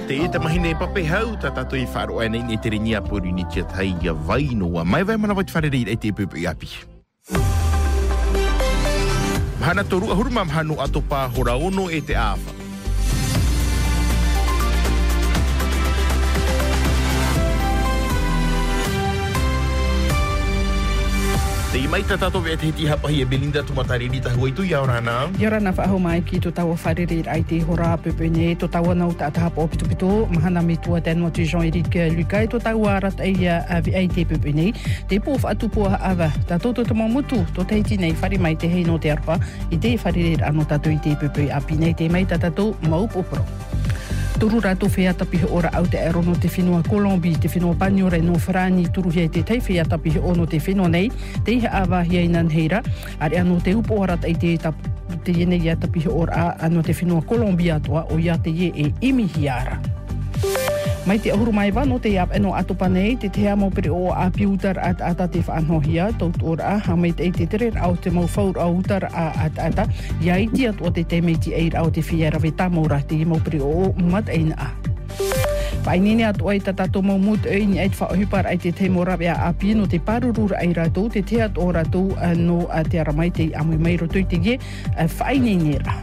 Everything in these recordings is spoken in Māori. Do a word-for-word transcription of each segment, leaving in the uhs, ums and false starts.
Te e te mahine e pape hau, ta tato i wharo ane ni te ringia puri ni tia tai ia vainoa. Mai vai mana wai te whare reira e te pupu i api. Mahana toru ahuru ma mahanu ato pā hora ono e te awha. Te i mai ta tato vea te heti hapahi e Belinda tumatariri tahu aitu i aorana. Iorana whaaho mai ki to taua wharere ai te hora pepene, to taua nau ta atahapo o pito mahana me tua tenua tu Jean-Éric Lucas, to taua arat ai avi ai te pepene, te pōf atupua awa, ta toto te mamutu, to te hiti nei whare mai te hei no te arpa, i te wharere ano tato i te pepe api nei te mai ta tato maupopro. Turu rato whea tapihe ora au te ero no te whenua Kolombi, te whenua Paniora no Whrani, turu hea te tei whea tapihe o no te whenua nei, te iha awa hea inan heira, are ano te upo arat ai te tap, te iene ia tapihe ora ano te whenua Kolombi atoa o ia te ie e imihiara. Mai te ahuru mai wano te iap eno atopa nei, te te amo pere o a piutar at ata te whaanohia, taut ora, ha mai te te tere au te mau whaur au utar a at ata, iai ti at o te te meiti eir au te whiera ve tamora, te mau pere o mat eina a. Painene atu ai tatato mau mut eini ai te whaohipar ai te te morawea a pino te parurura ai ratou, te te at o ratou no te aramai te amui mai roto i te ge, whainene ra.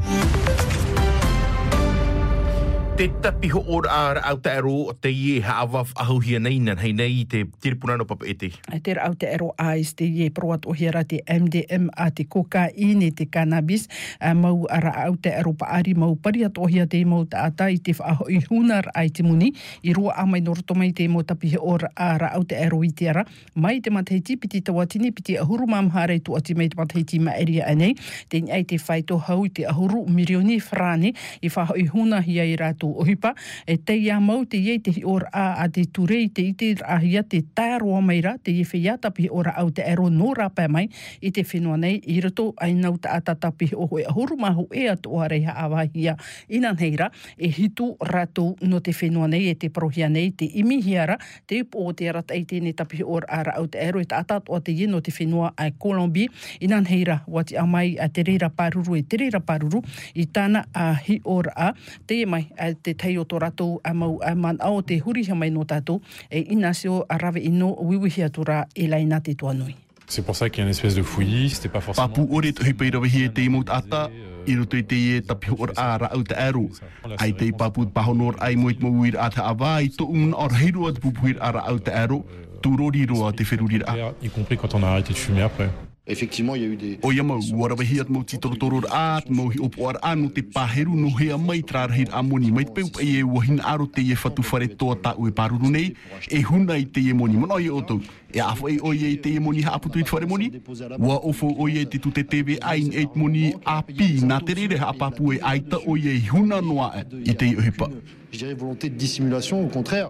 Te tapiho ora ara au te ero te ie haawaf ahuhia nei nan hei nei te tiripuna no papa ete. Te au te ero ais te ie proat o hera te M D M a te kokaine te cannabis mau ara au te ero paari mau pariat o hia te mau ta ata i te whaaho i hunar ai te muni i rua amai noroto mai te mo tapiho ora ara au te ero i te ara mai te matahiti piti tawatini piti ahuru mamhare tu ati mai te matahiti ma eria anei te ai te whaito hau i te ahuru mirioni frane i whaaho i huna hia i ratu o hipa, e te ia mau te iei te ora a a te turei te ite ahia te tāroa meira, te ie whiatapi ora au te ero no rapa mai i te whenua nei, i rato ai nau ta atatapi o hoi ahuru mahu e atoa reha awahia inan heira, e hitu rato no te whenua nei, e te prohia nei, te imihiara, te upo o te arata i tēne tapi ora ara au te ero, e ta atatoa te ie no te whenua ai Kolombi, inan heira, wati amai a te reira paruru, e te reira paruru, i tāna a hi ora a, te mai a te tei o tō ratou a mau a man ao te huriha mai no tātou e inasio a rave ino wiwihia tura e laina te tuanui. C'est pour ça qu'il y a une espèce de fouillis, c'était pas forcément... Papu ore te hipa i rawe hie te imot ata, i roto i te ie tapiho ora ara au te ero. Ai te papu pahonor ai moit mawir a te awa, i to un or heiroa te pupuhir ara au te ero, tūrori roa te wherurira. Y compris quand on a arrêté de fumer après. Effectivement, il y a eu des... O ia mau, warawe hiat mau titorotoro at, mau hi opo ar anu te paheru no hea mai trarahir amoni. Mai te peupa i e wahin aro te ie whatu whare toa tau e paruru nei, e huna i te ie moni. Mana i otou, e afo e o ie te ie moni haaputu i te whare moni? Wa ofo o ie te tu te T V ain e te moni a pi, nā te rere haapapu e aita o ie huna noa i te i ohipa. Je dirais volonté de dissimulation, au contraire.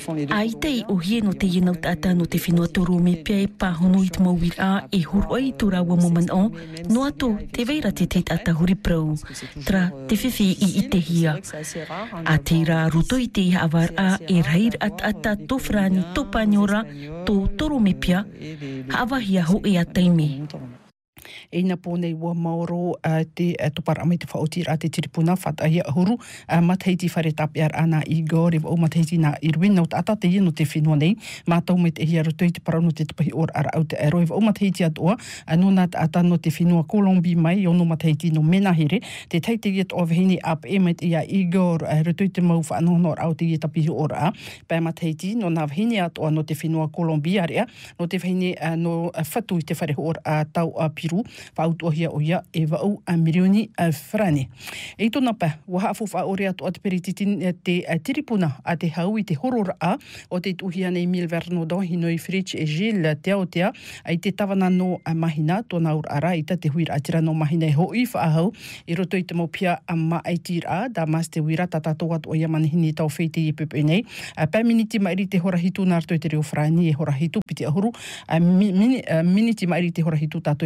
Ai tei o hie no te ienau tata no te whenua toru me pia e pahono i te mauir a e huru ai tu rawa moman o, no ato te veira te te tata huri prau, tra te whiwhi i i te hia. A te rā ruto i te iha awar a e rair at ata to frani to paniora to toru me pia, hawahia ho e a teime. Eina pōnei ua maoro uh, te uh, topara amai te whaotira a te tiripuna whataia ahuru uh, matheiti whare tapiar ana i gōre o matheiti nā irwin nau ata te ino te whenua nei mātau me te hia roto i te parau no te tupahi ora ara au te ero e o matheiti atoa uh, no nā ata no te whenua Kolombi mai o no matheiti no menahere te teite iet o vihini ap e met ia i gōr uh, roto i te mau whaanohonor au te ietapihi ora a pē matheiti no nā vihini atoa no te whenua Kolombi area no te vihini uh, no uh, whatu i te whare ora a tau a piru whautohia o ia e wau a mirioni a frane. E tōna pā, waha afuwha ore atu a te perititin te tiripuna a te hau i te horora a o te tuhia nei Mil Vernodon hinoi Fritsch e Gilles te aotea ai te tawana no a mahina tōna ur ara i ta te huira atira no mahina e hoi whaahau i roto i te maupia a maaitir a da mas te huira tatato atu o ia manihini tau wheite i pepe nei. A pā miniti mairi te horahitu nārto i te reo frani e horahitu piti ahuru a miniti mairi te horahitu tato e whaari mei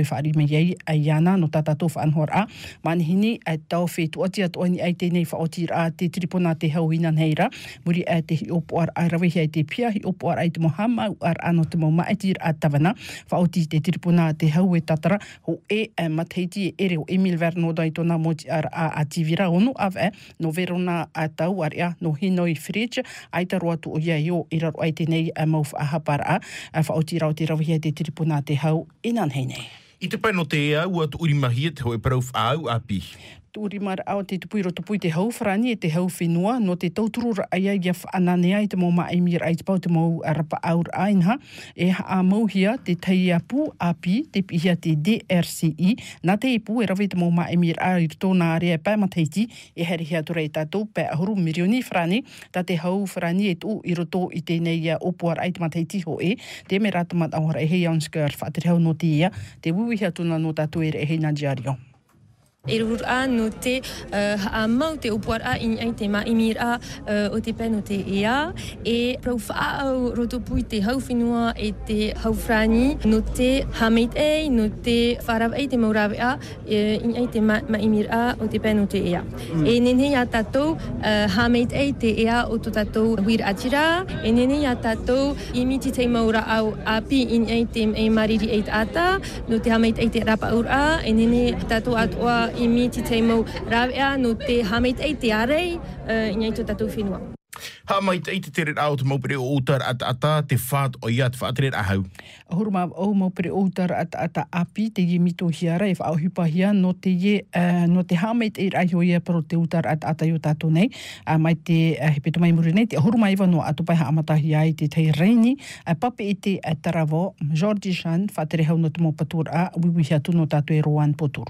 iei aiana no tatato whaanhora. Manihini e tau whetu ati atu ni ai tēnei whaoti ra te tripona te hauina neira. Muri e te hi opo ar arawhi ai te pia, hi opo ar ai te mohama ar ano te mo maiti ra tawana. Whaoti te tripona te hau e tatara. Ho e mateiti e ere o Emil Verno dai tona moti ar a ativira onu ave no verona a tau ar ia no hinoi fridge. Ai ta roatu o ia yo i raro ai tēnei a mauf a hapara a whaoti rao te rawhi ai te tripona te hau inan hei nei. I te pai no te ea ua tu urimahi e te hoi parauf au api. Urimar au te tupui ro tupui te hau whrani e te hau whenua no te tauturura ai ai ia whananea i te mō maa emir ai te pau te mō arapa aur ainha e a mauhia te teia pu api te pihia te D R C I na te ipu e rawe te mō maa emir ai i tōna area pē mateiti e herihia tura i tātou pē ahuru mirioni whrani ta te hau whrani e tu i roto i tēnei opoar ai te mateiti ho e te me ratamat awara e hei aunskar whaatirehau no te ia te wuihia tuna no tātou ere e hei Najario. E rura no te a mau te upuar a in ai te maimir a o te pēno te ea e prau wha au rotopui te hauwhinua e te hauwhrani no te hameit ei no te wharaw ei te maurawe a in ai te maimir a o te pēno te ea. E nene a tātou hameit ei te ea o to tātou huir atira e nene a tātou imiti te maura au api in ai te e mariri ei ata no te hameit ei te rapa ur a e nene tātou atua i miti te mau rawea no te hameit ei te arei uh, i ngai tō tātou whenua. Hameit ei te tere au te maupere o utar at ata te whaat o iat whaatere ahau. Ahuruma au maupere o utar at ata api te ye mito hiara e whaauhipahia no te ye uh, no te hameit ei rai hoia pero te utar at ata yo tātou nei uh, mai te uh, hepeto mai muri nei te ahuruma iwa no atupai haamatahi ai te tei reini a uh, pape i te uh, taravo Georgie Shan whaatere hau no te mo patur a wiwihia tu no tātou e roan poturu.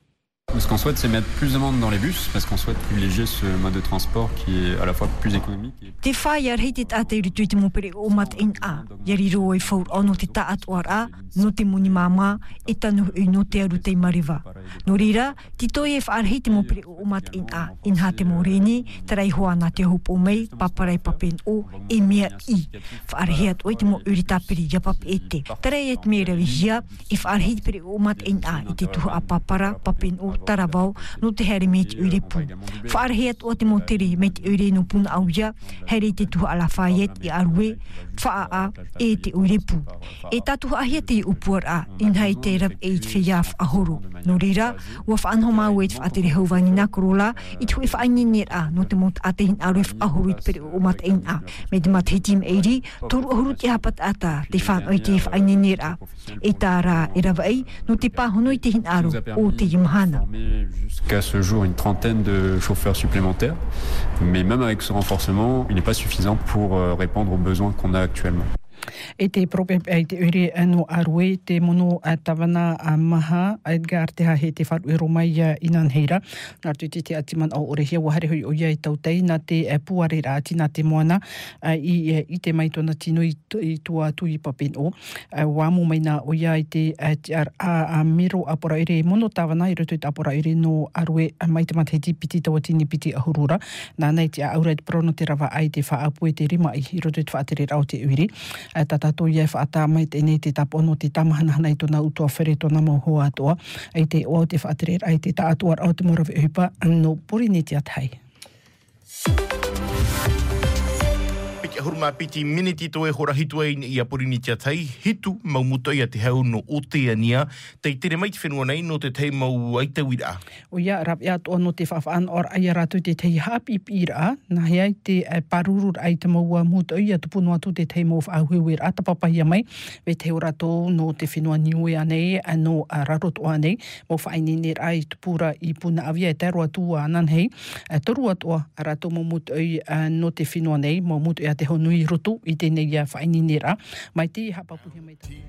Ce qu'on souhaite, c'est mettre plus de monde dans les bus, parce qu'on souhaite privilégier ce mode de transport qui est à la fois plus économique. Te whai ar hei te tātei ritu i te mopere o mat in a. Yari ro e whaur ono te taat o ar a, no te muni māma, e tanu hui no te aru te mariwa. No rira, ti toi e whaar hei te mopere o mat in a, in ha te moreni, tarai hoa na te hupo mei, paparai papen o, e mea i. Whaar hei at oi te mo uri tāpiri yapap e te. Tarai et mea rawi hia, e whaar hei te pere o mat in a, i te tuha a papara, papen o, taravau no te here me te ure pu. Whaareheat o te moteri me te ure no puna auia, here te tuha ala whaiet i arue, whaa a e te ure pu. E tatu ahia te upuar a, inhai te rap e te whiaf a horo. No rira, ua whaanho mau e te whaatere hauvani nā korola, i te hui whaani ner a, no te mot a te hin arue whaahoro i te pere o mat ein a. Me te mat hitim eiri, toru ahuru te hapat ata, te whaan oi te whaani ner a. E tā rā e rawa ei, no te pāhono i te hin aro o te imahana. Jusqu'à ce jour une trentaine de chauffeurs supplémentaires, mais même avec ce renforcement, il n'est pas suffisant pour répondre aux besoins qu'on a actuellement. E te prope ai te ure anu arue te mono a tawana a maha Edgar te hahe te wharu e romai inan heira nā tu te te atiman au orehia wahare hui o ia i tautei nā te puare rāti nā te moana i, i te mai tona tino i, i tua tui papen o wāmu mai nā o ia i te a miro apora ere mono tawana i roto i te apora ere no arue mai te mateti piti tawatini piti ahurura nā nei te aura i te prono te rawa ai te whaapu e te rima i roto i te whaatere rau te uri tatato ia whaata mai tēnei te tapono te tamahanahana i tōna utua where tōna mohoa atoa ai te o te whaatere ai te tātuar au te morawe uhipa no pori ne te atai. Piki ahuruma piti miniti to e hora hitu ai i a pori ni te atai, hitu mau muta i a te hau no o te ania, tei tere mai te whenua nei no te tei mau ai te wira. O ia, rap ia toa no te whawhaan or ai ratu te tei hapi pira, na hei ai te parurur ai te mau muta i a tupuno atu te tei mau whaahuewir a tapapahia mai, ve te o rato no te whenua niue anei, no raroto anei, mo whaini ner ai tupura i puna avia e tero atu anan hei, toru atua rato mo muta i no te whenua nei, mo muta i a te honui roto i tēnei whaini nera, mai te hapapuhia mai tā.